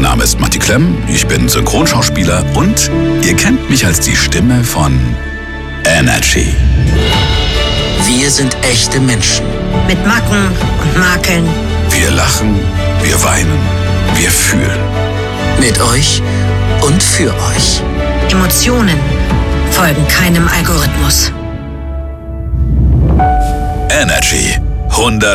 Name ist Matti Klemm, ich bin Synchronschauspieler und ihr kennt mich als die Stimme von Energy. Wir sind echte Menschen. Mit Macken und Makeln. Wir lachen, wir weinen, wir fühlen. Mit euch und für euch. Emotionen folgen keinem Algorithmus. Energy 100